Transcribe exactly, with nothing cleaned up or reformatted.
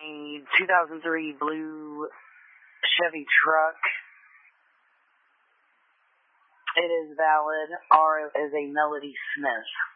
a two thousand three blue Chevy truck. It is valid. R is a Melody Smith.